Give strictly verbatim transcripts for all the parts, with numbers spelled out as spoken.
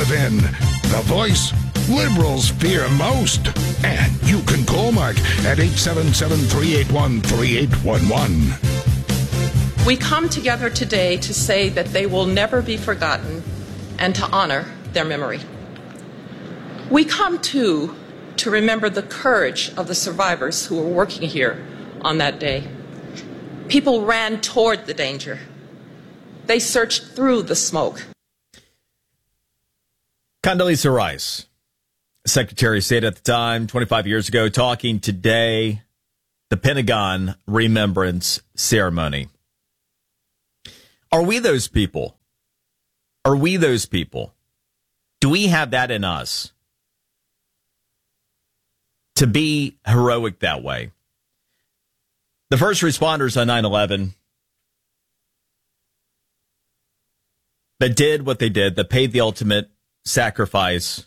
Levin, the voice liberals fear most. And you can call Mark at eight seven seven, three eight one, three eight one one. We come together today to say that they will never be forgotten and to honor their memory. We come, too, to remember the courage of the survivors who were working here on that day. People ran toward the danger. They searched through the smoke. Condoleezza Rice, Secretary of State at the time, twenty-five years ago, talking today, the Pentagon Remembrance Ceremony. Are we those people? Are we those people? Do we have that in us? To be heroic that way? The first responders on nine eleven that did what they did, that paid the ultimate sacrifice,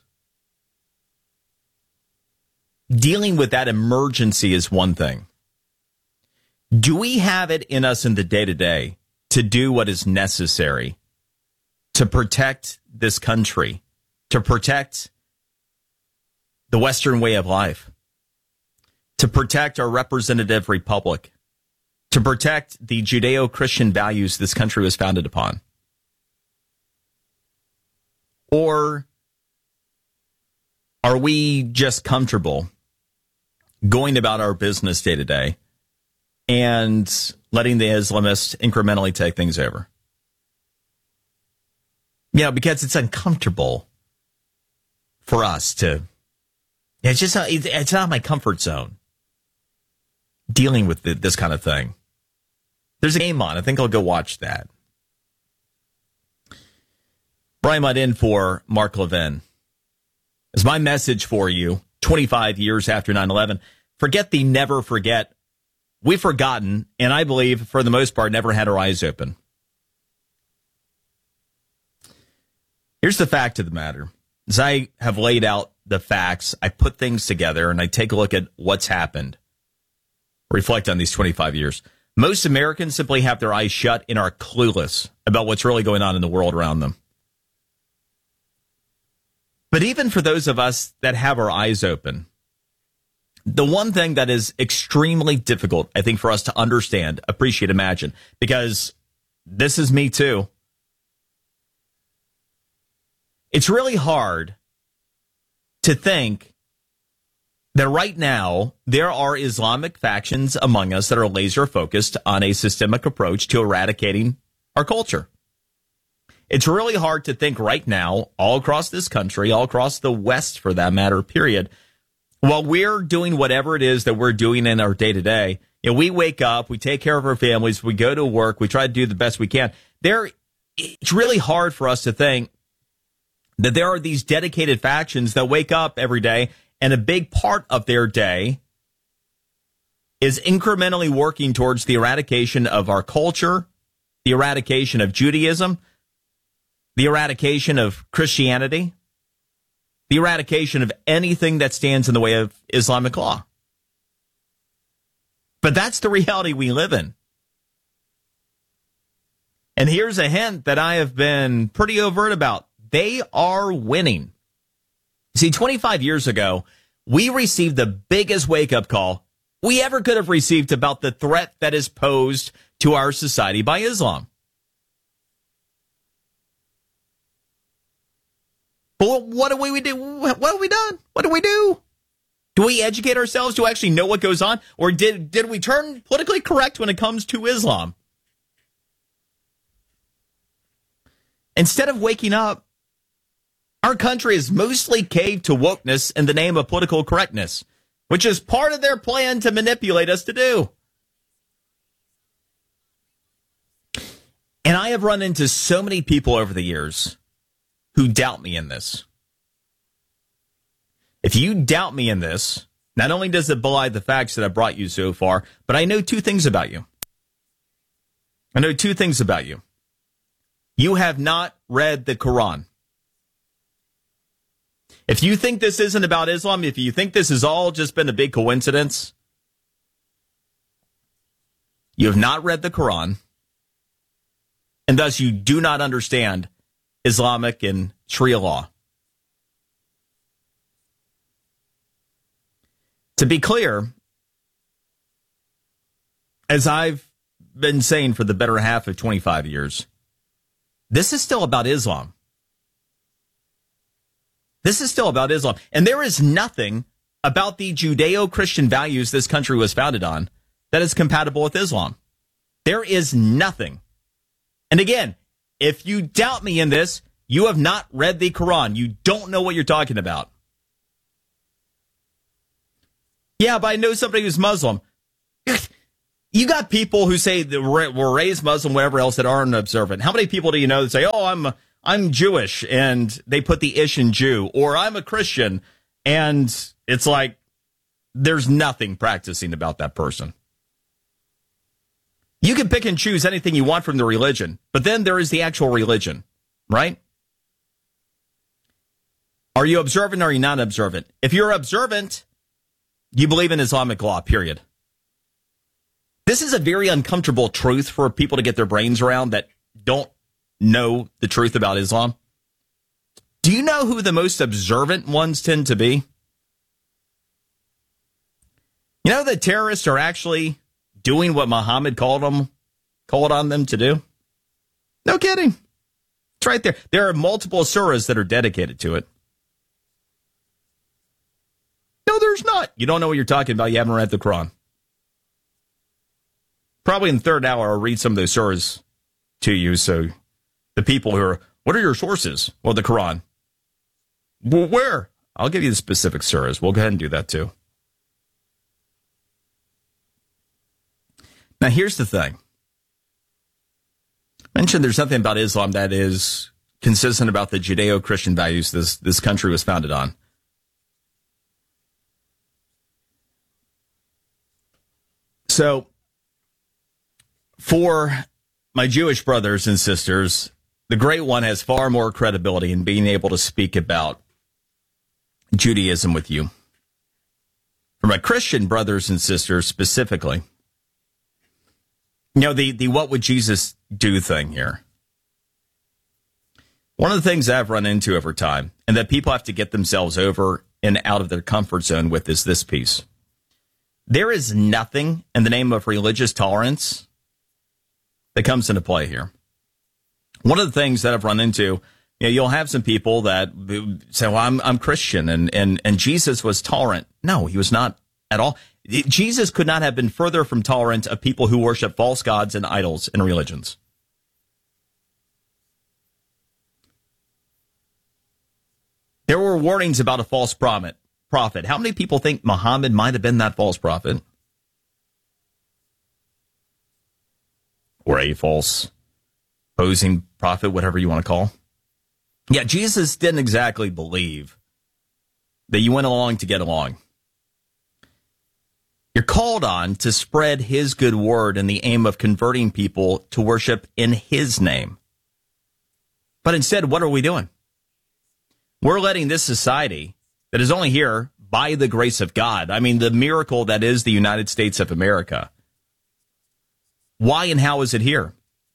dealing with that emergency is one thing. Do we have it in us in the day-to-day to do what is necessary to protect this country, to protect the Western way of life, to protect our representative republic, to protect the Judeo-Christian values this country was founded upon? Or are we just comfortable going about our business day to day and letting the Islamists incrementally take things over? You know, because it's uncomfortable for us to, it's just not, it's not my comfort zone dealing with this kind of thing. There's a game on. I think I'll go watch that. Brian Mudd in for Mark Levin. As my message for you, twenty-five years after nine eleven, forget the never forget. We've forgotten, and I believe, for the most part, never had our eyes open. Here's the fact of the matter. As I have laid out the facts, I put things together, and I take a look at what's happened. Reflect on these twenty-five years. Most Americans simply have their eyes shut and are clueless about what's really going on in the world around them. But even for those of us that have our eyes open, the one thing that is extremely difficult, I think, for us to understand, appreciate, imagine, because this is me too. It's really hard to think that right now there are Islamic factions among us that are laser focused on a systemic approach to eradicating our culture. It's really hard to think right now, all across this country, all across the West for that matter, period, while we're doing whatever it is that we're doing in our day-to-day, you know, we wake up, we take care of our families, we go to work, we try to do the best we can. There, it's really hard for us to think that there are these dedicated factions that wake up every day, and a big part of their day is incrementally working towards the eradication of our culture, the eradication of Judaism, the eradication of Christianity, the eradication of anything that stands in the way of Islamic law. But that's the reality we live in. And here's a hint that I have been pretty overt about. They are winning. See, twenty-five years ago, we received the biggest wake-up call we ever could have received about the threat that is posed to our society by Islam. But what do we do? What have we done? What do we do? Do we educate ourselves to actually know what goes on? Or did, did we turn politically correct when it comes to Islam? Instead of waking up, our country is mostly caved to wokeness in the name of political correctness, which is part of their plan to manipulate us to do. And I have run into so many people over the years who doubt me in this. If you doubt me in this, not only does it belie the facts that I've brought you so far, but I know two things about you. I know two things about you. You have not read the Quran. If you think this isn't about Islam, if you think this has all just been a big coincidence, you have not read the Quran, and thus you do not understand Islamic and Sharia law. To be clear, as I've been saying for the better half of twenty-five years, this is still about Islam. This is still about Islam. And there is nothing about the Judeo-Christian values this country was founded on that is compatible with Islam. There is nothing. And again, if you doubt me in this, you have not read the Quran. You don't know what you're talking about. Yeah, but I know somebody who's Muslim. You got people who say that were raised Muslim, whatever else, that aren't observant. How many people do you know that say, oh, I'm I'm Jewish, and they put the ish in Jew, or I'm a Christian, and it's like there's nothing practicing about that person. You can pick and choose anything you want from the religion, but then there is the actual religion, right? Are you observant or are you not observant? If you're observant, you believe in Islamic law, period. This is a very uncomfortable truth for people to get their brains around that don't know the truth about Islam. Do you know who the most observant ones tend to be? You know that terrorists are actually doing what Muhammad called them, called on them to do? No kidding. It's right there. There are multiple surahs that are dedicated to it. No, there's not. You don't know what you're talking about. You haven't read the Quran. Probably in the third hour, I'll read some of those surahs to you. So the people who are, what are your sources? Well, the Quran. Well, where? I'll give you the specific surahs. We'll go ahead and do that too. Now, here's the thing. I mentioned there's something about Islam that is consistent about the Judeo-Christian values this, this country was founded on. So, for my Jewish brothers and sisters, the Great One has far more credibility in being able to speak about Judaism with you. For my Christian brothers and sisters specifically, you know, the, the what would Jesus do thing here. One of the things I've run into over time, and that people have to get themselves over and out of their comfort zone with, is this piece. There is nothing in the name of religious tolerance that comes into play here. One of the things that I've run into, you know, you'll have some people that say, well, I'm, I'm Christian and, and, and Jesus was tolerant. No, he was not at all. Jesus could not have been further from tolerant of people who worship false gods and idols and religions. There were warnings about a false prophet. Prophet. How many people think Muhammad might have been that false prophet? Or a false posing prophet, whatever you want to call. Yeah, Jesus didn't exactly believe that you went along to get along. You're called on to spread his good word in the aim of converting people to worship in his name. But instead, what are we doing? We're letting this society that is only here by the grace of God. I mean, the miracle that is the United States of America. Why and how is it here?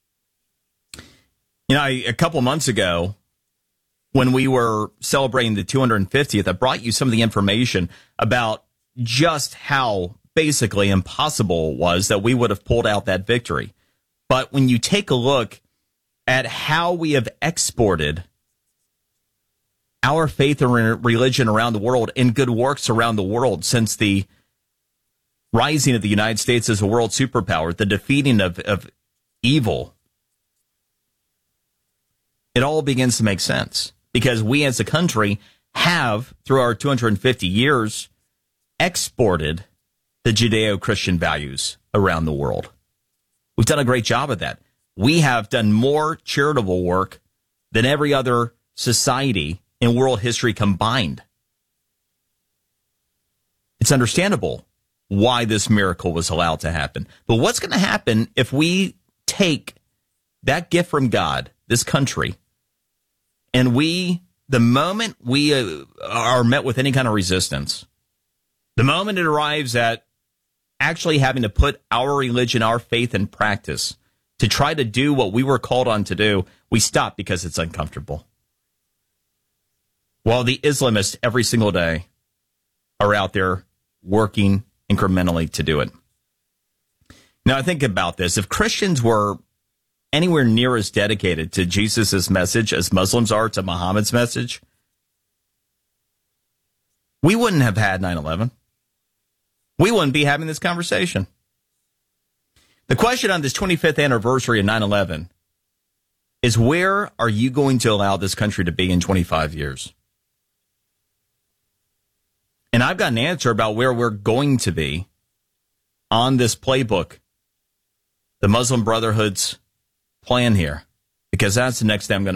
You know, a couple months ago, when we were celebrating the two hundred fiftieth, I brought you some of the information about just how basically impossible it was that we would have pulled out that victory. But when you take a look at how we have exported our faith and religion around the world and good works around the world since the rising of the United States as a world superpower, the defeating of, of evil, it all begins to make sense because we as a country have, through our two hundred fifty years, exported the Judeo-Christian values around the world. We've done a great job of that. We have done more charitable work than every other society in world history combined. It's understandable why this miracle was allowed to happen. But what's going to happen if we take that gift from God, this country, and we, the moment we uh, are met with any kind of resistance, the moment it arrives at actually having to put our religion, our faith in practice to try to do what we were called on to do, we stop because it's uncomfortable. While the Islamists every single day are out there working incrementally to do it. Now, I think about this. If Christians were anywhere near as dedicated to Jesus' message as Muslims are to Muhammad's message, we wouldn't have had nine eleven. We wouldn't be having this conversation. The question on this twenty-fifth anniversary of nine eleven is, where are you going to allow this country to be in twenty-five years? And I've got an answer about where we're going to be on this playbook, the Muslim Brotherhood's plan here, because that's the next thing I'm going to